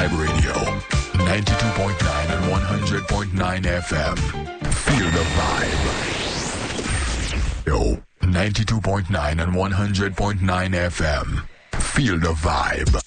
Vibe Radio. 92.9 and 100.9 FM. Feel the vibe. Yo, 92.9 and 100.9 FM. Feel the vibe.